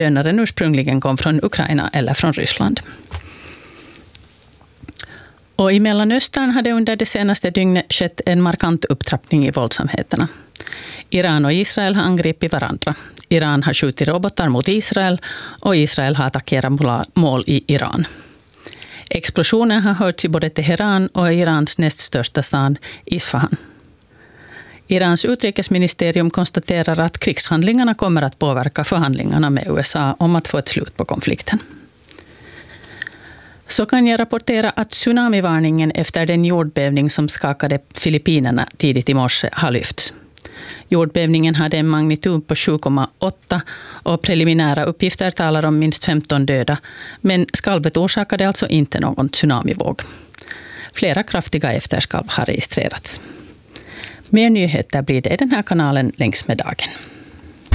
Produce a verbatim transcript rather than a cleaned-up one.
drönaren ursprungligen kom från Ukraina eller från Ryssland. Och i Mellanöstern hade under det senaste dygnet skett en markant upptrappning i våldsamheterna. Iran och Israel har angripit varandra. Iran har skjutit robotar mot Israel och Israel har attackerat mål i Iran. Explosioner har hörts i både Teheran och Irans näst största stad Isfahan. Irans utrikesministerium konstaterar att krigshandlingarna kommer att påverka förhandlingarna med U S A om att få ett slut på konflikten. Så kan jag rapportera att tsunamivarningen efter den jordbävning som skakade Filippinerna tidigt i morse har lyfts. Jordbävningen hade en magnitud på sju komma åtta och preliminära uppgifter talar om minst femton döda, men skalvet orsakade alltså inte någon tsunamivåg. Flera kraftiga efterskalv har registrerats. Mer nyheter blir det i den här kanalen längs med dagen.